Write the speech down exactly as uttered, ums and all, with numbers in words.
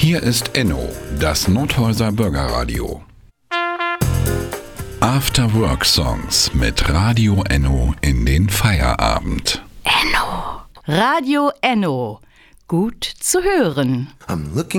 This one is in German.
Hier ist Enno, das Nothäuser Bürgerradio. After Work Songs mit Radio Enno in den Feierabend. Enno. Radio Enno. Gut zu hören. I'm looking